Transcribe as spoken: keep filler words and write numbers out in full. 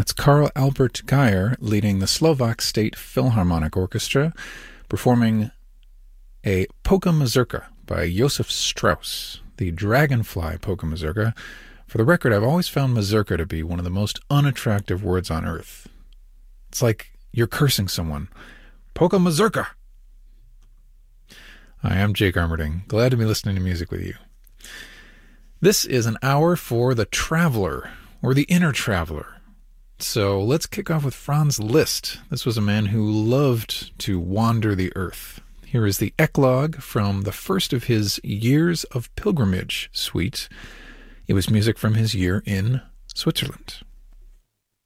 That's Karl Albert Geyer leading the Slovak State Philharmonic Orchestra, performing a polka mazurka by Josef Strauss, the Dragonfly polka mazurka. For the record, I've always found mazurka to be one of the most unattractive words on earth. It's like you're cursing someone. Polka mazurka! Hi, I'm Jake Armerding. Glad to be listening to music with you. This is an hour for the traveler, or the inner traveler. So let's kick off with Franz Liszt. This was a man who loved to wander the earth. Here is the Eclogue from the first of his Years of Pilgrimage suite. It was music from his year in Switzerland.